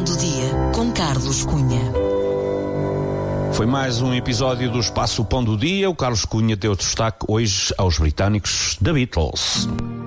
do Dia, com Carlos Cunha. Foi mais um episódio do Espaço Pão do Dia. O Carlos Cunha deu destaque hoje aos britânicos The Beatles.